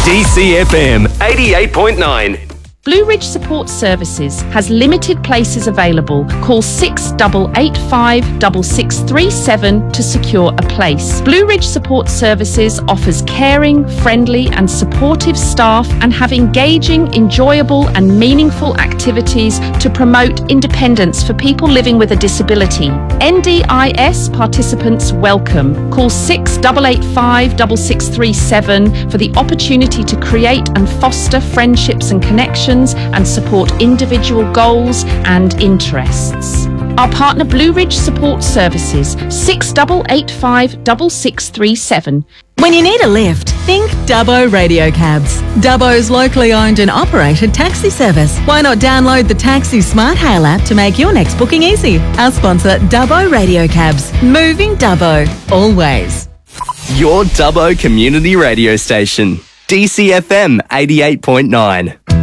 DCFM 88.9. Blue Ridge Support Services has limited places available. Call 6885 6637 to secure a place. Blue Ridge Support Services offers caring, friendly and supportive staff and have engaging, enjoyable and meaningful activities to promote independence for people living with a disability. NDIS participants welcome. Call 6885 6637 for the opportunity to create and foster friendships and connections and support individual goals and interests. Our partner Blue Ridge Support Services, 6885 6637. When you need a lift, think Dubbo Radio Cabs. Dubbo's locally owned and operated taxi service. Why not download the Taxi Smart Hail app to make your next booking easy? Our sponsor, Dubbo Radio Cabs. Moving Dubbo, always. Your Dubbo community radio station. DCFM 88.9.